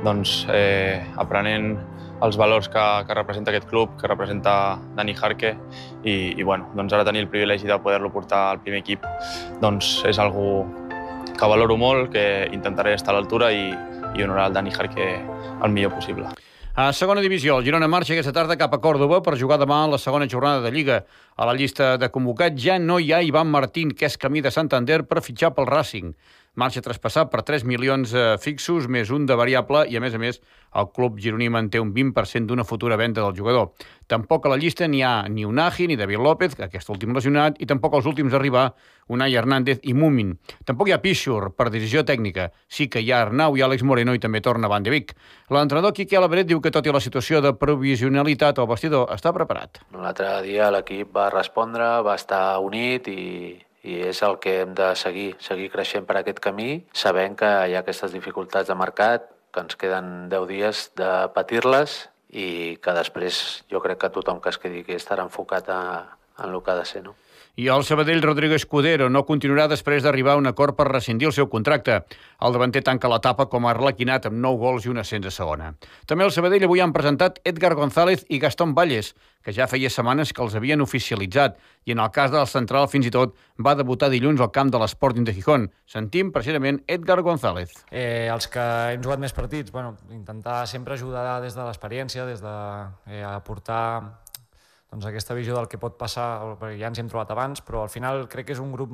aprenent els valors que representa aquest club, que representa Dani Jarque, i ara tenir el privilegi de poder-lo portar al primer equip és algo que valoro molt, que intentaré estar a l'altura i honorar el Dani Jarque el millor possible. A segona divisió, el Girona marxa aquesta tarda cap a Còrdova per jugar demà a la segona jornada de Lliga. A la llista de convocats ja no hi ha Ivan Martín, que és camí de Santander per fitxar pel Racing. Marxa traspassat per 3 milions fixos, més un de variable, i a més, el club gironí manté un 20% d'una futura venda del jugador. Tampoc a la llista n'hi ha ni Unagi ni David López, aquest últim lesionat, i tampoc els últims a arribar, Unai Hernández i Mumin. Tampoc hi ha Pichur per decisió tècnica. Sí que hi ha Arnau i Àlex Moreno i també torna Van de Beek. L'entrenador Quique Alabret diu que tot i la situació de provisionalitat el vestidor està preparat. L'altre dia l'equip va respondre, va estar unit i és el que hem de seguir creixent per aquest camí, sabent que hi ha aquestes dificultats de mercat, que ens queden 10 dies de patir-les i que després jo crec que tothom que es quedi aquí estarà enfocat en el que ha de ser, no? I el Sabadell Rodrigo Escudero no continuarà després d'arribar a un acord per rescindir el seu contracte. El davanter tanca l'etapa com a arlequinat amb 9 gols i un ascens a segona. També el Sabadell avui han presentat Edgar González i Gastón Valles, que ja feia setmanes que els havien oficialitzat, i en el cas del central fins i tot va debutar dilluns al camp de l'Sporting de Gijón. Sentim precisament Edgar González. Els que hem jugat més partits, intentar sempre ajudar des de l'experiència, des d'aportar aquesta visió del que pot passar, perquè ja ens hi hem trobat abans, però al final crec que és un grup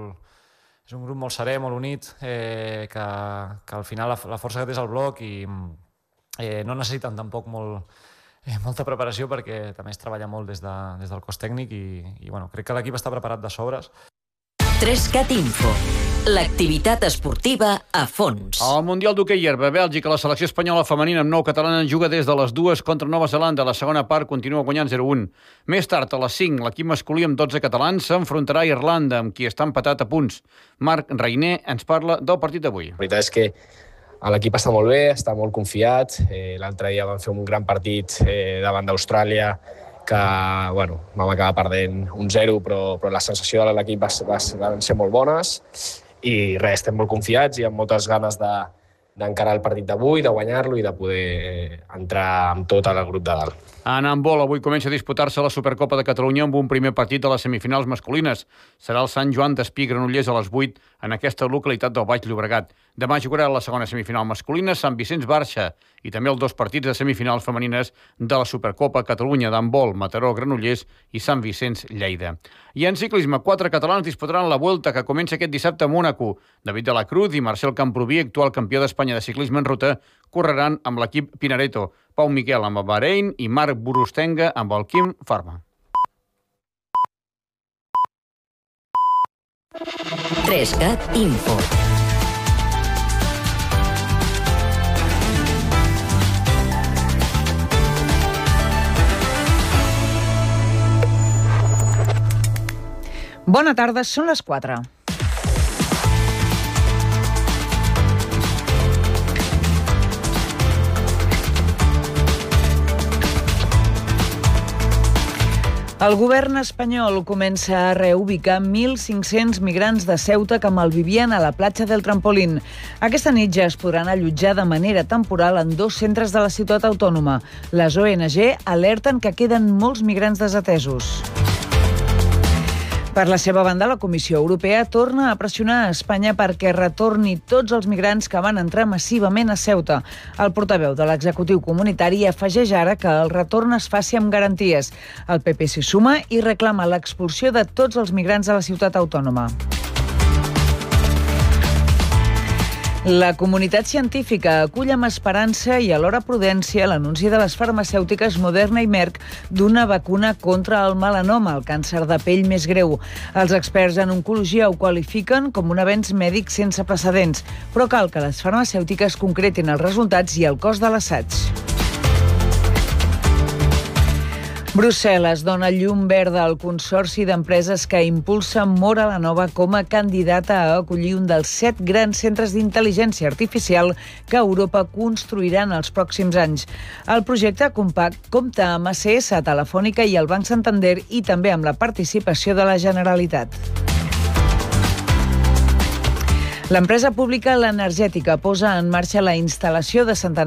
molt serè, molt unit, que al final la força que té és el bloc i no necessiten tampoc molta preparació, perquè també es treballa molt des del cos tècnic i crec que l'equip està preparat de sobres. 3CAT Info, l'activitat esportiva a fons. Al Mundial d'Hoquei Herba, Bèlgica, la selecció espanyola femenina amb 9 catalana juga des de les 2 contra Nova Zelanda. La segona part continua guanyant 0-1. Més tard, a les 5, l'equip masculí amb 12 catalans s'enfrontarà a Irlanda, amb qui està empatat a punts. Marc Reiner ens parla del partit d'avui. La veritat és que l'equip està molt bé, està molt confiat. L'altre dia vam fer un gran partit davant d'Austràlia, que vam acabar perdent 1-0, però la sensació de l'equip van ser molt bones i res, estem molt confiats i amb moltes ganes d'encarar el partit d'avui, de guanyar-lo i de poder entrar amb tot al grup de dalt. En handbol, avui comença a disputar-se la Supercopa de Catalunya amb un primer partit de les semifinals masculines. Serà el Sant Joan d'Espí Granollers a les 8 en aquesta localitat del Baix Llobregat. Demà jugarà la segona semifinal masculina Sant Vicenç-Barxa i també els 2 partits de semifinals femenines de la Supercopa Catalunya d'handbol, Mataró-Granollers i Sant Vicenç-Lleida. I en ciclisme, 4 catalans disputaran la Vuelta, que comença aquest dissabte a Mònaco. David de la Cruz i Marcel Camproví, actual campió d'Espanya de ciclisme en ruta, correran amb l'equip Pinareto, Pau Miquel amb el Bahrein i Marc Borustenga amb el Quim Pharma. 3CAT Info. Bona tarda, són les 4. El govern espanyol comença a reubicar 1.500 migrants de Ceuta que malvivien a la platja del Trampolín. Aquesta nit ja es podran allotjar de manera temporal en 2 centres de la ciutat autònoma. Les ONG alerten que queden molts migrants desatesos. Per la seva banda, la Comissió Europea torna a pressionar a Espanya perquè retorni tots els migrants que van entrar massivament a Ceuta. El portaveu de l'executiu comunitari afegeix ara que el retorn es faci amb garanties. El PP s'hi suma i reclama l'expulsió de tots els migrants de la ciutat autònoma. La comunitat científica acull amb esperança i alhora prudència l'anunci de les farmacèutiques Moderna i Merck d'una vacuna contra el melanoma, el càncer de pell més greu. Els experts en oncologia ho qualifiquen com un avenç mèdic sense precedents, però cal que les farmacèutiques concretin els resultats i el cost de l'assaig. Brussel·les dona llum verda al consorci d'empreses que impulsa Mora la Nova com a candidata a acollir un dels 7 grans centres d'intel·ligència artificial que Europa construirà en els pròxims anys. El projecte compta amb ACS, Telefònica i el Banc Santander i també amb la participació de la Generalitat. L'empresa pública L'Energètica posa en marxa la instal·lació de centenars